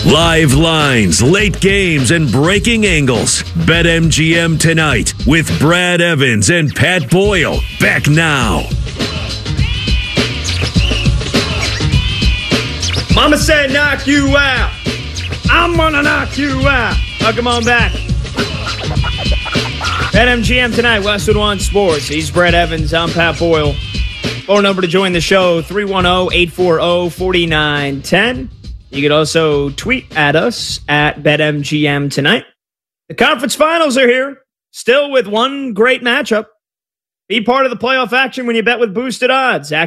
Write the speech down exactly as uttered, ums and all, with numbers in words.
Live lines, late games, and breaking angles. BetMGM tonight with Brad Evans and Pat Boyle. Back now. Mama said knock you out. I'm gonna knock you out. Welcome on back. BetMGM tonight, Westwood One Sports. He's Brad Evans. I'm Pat Boyle. Phone number to join the show, three one zero, eight four zero, four nine one zero. You could also tweet at us at BetMGM tonight. The conference finals are here, still with one great matchup. Be part of the playoff action when you bet with boosted odds.